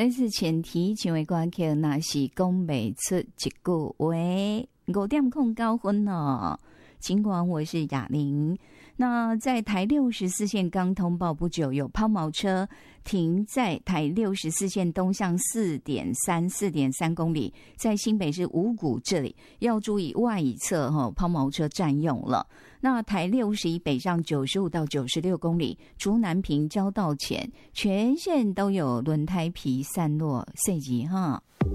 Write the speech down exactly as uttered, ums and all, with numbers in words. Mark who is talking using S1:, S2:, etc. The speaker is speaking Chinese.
S1: 但是前提请为观客那是讲不出一句话，五点空高分哦。尽管我是哑铃，那在台六十四线刚通报不久，有抛锚车停在台六十四线东向四点三四点三公里，在新北市五股这里要注意外一侧哦，抛锚车占用了。那台六十一北上九十五到九十六公里，竹南平交道前全线都有轮胎皮散落碎迹哈。